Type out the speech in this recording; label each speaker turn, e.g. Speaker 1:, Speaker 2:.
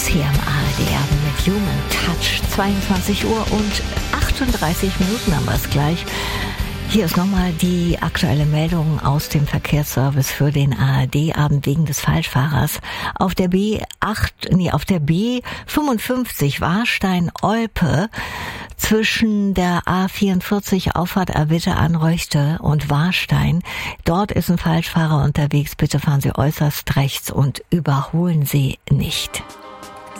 Speaker 1: hier im ARD-Abend mit Human Touch. 22 Uhr und 38 Minuten haben wir es gleich. Hier ist nochmal die aktuelle Meldung aus dem Verkehrsservice für den ARD-Abend wegen des Falschfahrers. Auf der B55 Warstein-Olpe zwischen der A44 Auffahrt Erwitte an Röchte und Warstein. Dort ist ein Falschfahrer unterwegs. Bitte fahren Sie äußerst rechts und überholen Sie nicht.